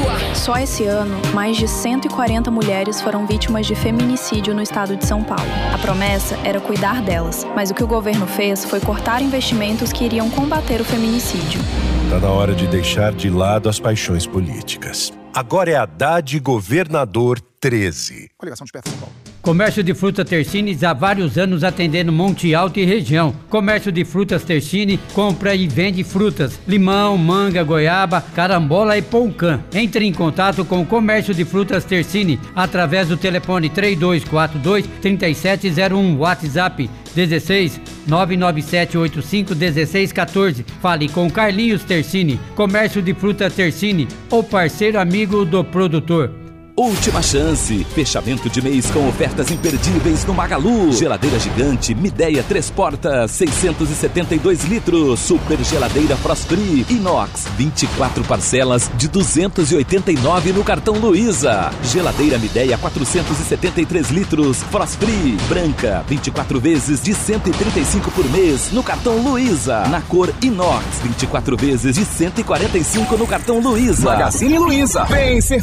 Só esse ano, mais de 140 mulheres foram vítimas de feminicídio no estado de São Paulo. A promessa era cuidar delas, mas o que o governo fez foi cortar investimentos que iriam combater o feminicídio. Está na hora de deixar de lado as paixões políticas. Agora é Haddad Governador 13. Coligação de São Paulo. Comércio de frutas Tersini há vários anos atendendo Monte Alto e região. Comércio de frutas Tersini compra e vende frutas, limão, manga, goiaba, carambola e poncã. Entre em contato com o Comércio de Frutas Tersini através do telefone 3242-3701, WhatsApp 16 99785 1614. Fale com Carlinhos Tersini. Comércio de frutas Tersini, o parceiro amigo do produtor. Última chance, fechamento de mês com ofertas imperdíveis no Magalu. Geladeira gigante Midea 3 portas, 672 litros, super geladeira Frost Free, inox, 24 parcelas de 289 no cartão Luiza. Geladeira Midea 473 litros, Frost Free, branca, 24 vezes de 135 por mês no cartão Luiza. Na cor inox, 24 vezes de 145 no cartão Luiza. Magazine Luiza, vem ser